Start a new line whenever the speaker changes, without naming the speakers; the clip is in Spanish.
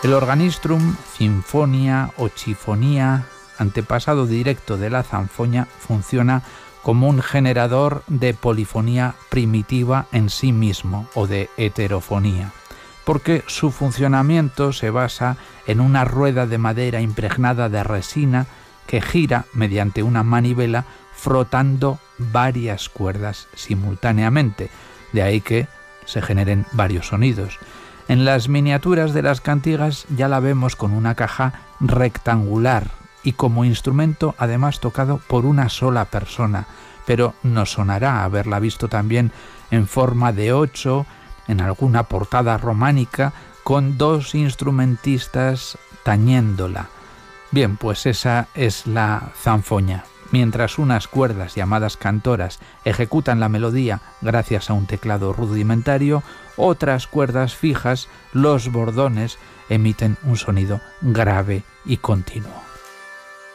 El organistrum, sinfonia o chifonía, antepasado directo de la zanfoña, funciona como un generador de polifonía primitiva en sí mismo o de heterofonía, porque su funcionamiento se basa en una rueda de madera impregnada de resina que gira mediante una manivela frotando varias cuerdas simultáneamente, de ahí que se generen varios sonidos. En las miniaturas de las cantigas ya la vemos con una caja rectangular y como instrumento además tocado por una sola persona, pero nos sonará haberla visto también en forma de 8 en alguna portada románica con 2 instrumentistas tañéndola. Bien, pues esa es la zanfoña. Mientras unas cuerdas llamadas cantoras ejecutan la melodía gracias a un teclado rudimentario, otras cuerdas fijas, los bordones, emiten un sonido grave y continuo.